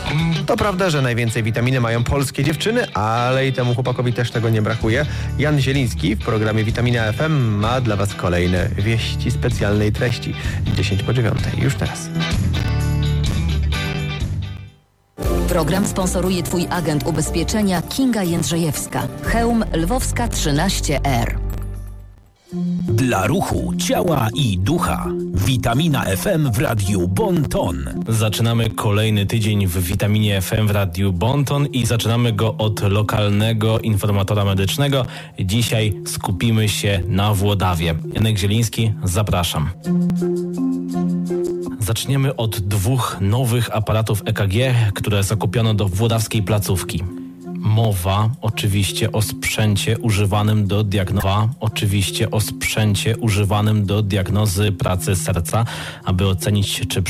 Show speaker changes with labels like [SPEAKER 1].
[SPEAKER 1] To prawda, że najwięcej witaminy mają polskie dziewczyny, ale i temu chłopakowi też tego nie brakuje. Jan Zieliński w programie Witamina FM ma dla Was kolejne wieści specjalnej treści. 10:09. Już teraz.
[SPEAKER 2] Program sponsoruje Twój agent ubezpieczenia Kinga Jędrzejewska. Chełm Lwowska 13R.
[SPEAKER 3] Dla ruchu, ciała i ducha. Witamina FM w Radiu Bon Ton.
[SPEAKER 4] Zaczynamy kolejny tydzień w Witaminie FM w Radiu Bon Ton i zaczynamy go od lokalnego informatora medycznego. Dzisiaj skupimy się na Włodawie. Janek Zieliński, zapraszam. Zaczniemy od 2 nowych aparatów EKG, które zakupiono do włodawskiej placówki. Mowa oczywiście o sprzęcie używanym do diagnozy pracy serca, aby ocenić, czy